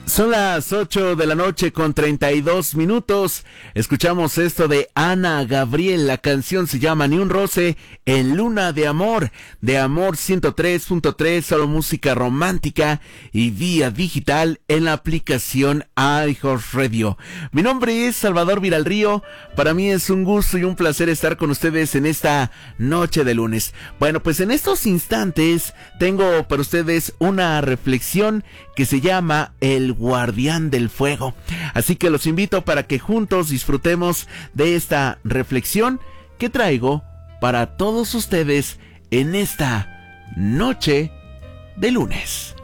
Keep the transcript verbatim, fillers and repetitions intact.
Son las ocho de la noche con treinta y dos minutos. Escuchamos esto de Ana Gabriel. La canción se llama Ni un roce en Luna de Amor. De Amor ciento tres punto tres, solo música romántica y vía digital en la aplicación iHeartRadio. Mi nombre es Salvador Viralrío. Para mí es un gusto y un placer estar con ustedes en esta noche de lunes. Bueno, pues en estos instantes tengo para ustedes una reflexión que se llama El Guardián del Fuego. Así que los invito para que juntos disfrutemos de esta reflexión que traigo para todos ustedes en esta noche de lunes.